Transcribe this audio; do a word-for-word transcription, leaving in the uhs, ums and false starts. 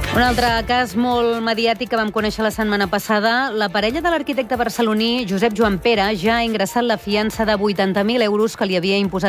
Un altre cas molt mediàtic que vam conèixer la setmana passada, la parella de l'arquitecte barceloní Josep Joan Pera ja ha ingressat la fiança de vuitanta mil euros que li havia imposat